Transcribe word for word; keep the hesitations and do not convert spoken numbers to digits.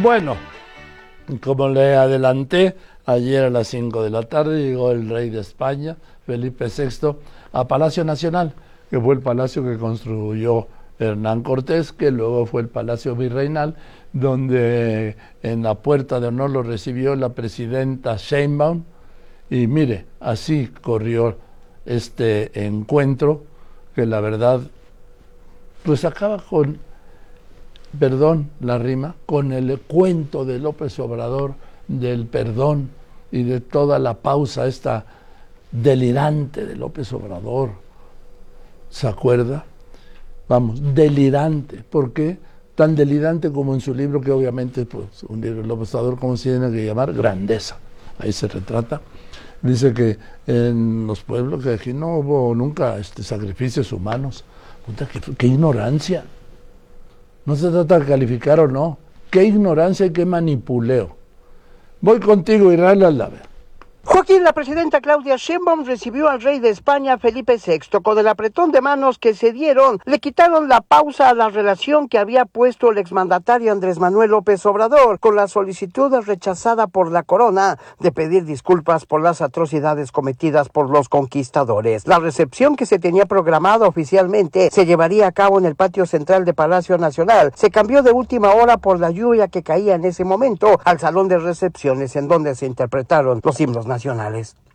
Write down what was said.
Bueno, como le adelanté, ayer a las cinco de la tarde llegó el rey de España, Felipe sexto, a Palacio Nacional, que fue el palacio que construyó Hernán Cortés, que luego fue el Palacio Virreinal, donde en la puerta de honor lo recibió la presidenta Sheinbaum. Y mire, así corrió este encuentro, que la verdad, pues acaba con, perdón la rima, con el cuento de López Obrador, del perdón y de toda la pausa esta delirante de López Obrador. ¿Se acuerda? Vamos, delirante. ¿Por qué? Tan delirante como en su libro, que obviamente, pues, un libro de López Obrador, ¿cómo se tiene que llamar? Grandeza. Ahí se retrata. Dice que en los pueblos que aquí no hubo nunca este, sacrificios humanos. Puta, qué, qué ignorancia. No se trata de calificar o no. Qué ignorancia y qué manipuleo. Voy contigo, Israel Aldave. Joaquín, la presidenta Claudia Sheinbaum recibió al rey de España, Felipe sexto, con el apretón de manos que se dieron. Le quitaron la pausa a la relación que había puesto el exmandatario Andrés Manuel López Obrador, con la solicitud rechazada por la corona de pedir disculpas por las atrocidades cometidas por los conquistadores. La recepción que se tenía programada oficialmente se llevaría a cabo en el patio central de Palacio Nacional. Se cambió de última hora por la lluvia que caía en ese momento al salón de recepciones, en donde se interpretaron los himnos nacionales.